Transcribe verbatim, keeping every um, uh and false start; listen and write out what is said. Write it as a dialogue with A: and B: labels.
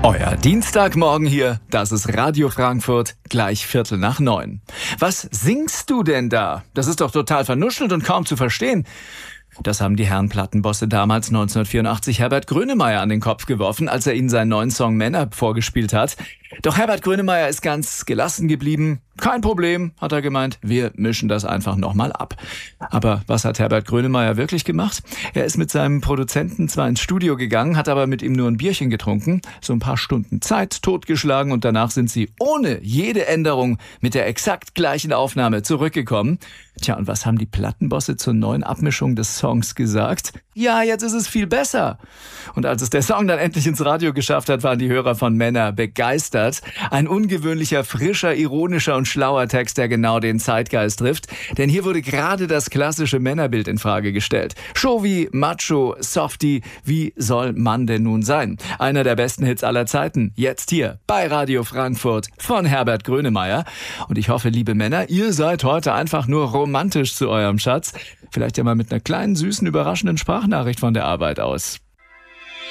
A: Euer Dienstagmorgen hier, das ist Radio Frankfurt, gleich Viertel nach neun. Was singst du denn da? Das ist doch total vernuschelt und kaum zu verstehen. Das haben die Herren Plattenbosse damals neunzehnhundertvierundachtzig Herbert Grönemeyer an den Kopf geworfen, als er ihnen seinen neuen Song Männer vorgespielt hat. Doch Herbert Grönemeyer ist ganz gelassen geblieben. Kein Problem, hat er gemeint, wir mischen das einfach nochmal ab. Aber was hat Herbert Grönemeyer wirklich gemacht? Er ist mit seinem Produzenten zwar ins Studio gegangen, hat aber mit ihm nur ein Bierchen getrunken, so ein paar Stunden Zeit totgeschlagen und danach sind sie ohne jede Änderung mit der exakt gleichen Aufnahme zurückgekommen. Tja, und was haben die Plattenbosse zur neuen Abmischung des Songs gesagt? Ja, jetzt ist es viel besser. Und als es der Song dann endlich ins Radio geschafft hat, waren die Hörer von Männer begeistert. Ein ungewöhnlicher, frischer, ironischer und schlauer Text, der genau den Zeitgeist trifft. Denn hier wurde gerade das klassische Männerbild in Frage gestellt. Showy, Macho, Softy, wie soll man denn nun sein? Einer der besten Hits aller Zeiten, jetzt hier bei Radio Frankfurt von Herbert Grönemeyer. Und ich hoffe, liebe Männer, ihr seid heute einfach nur romantisch zu eurem Schatz. Vielleicht ja mal mit einer kleinen, süßen, überraschenden Sprachnachricht von der Arbeit aus.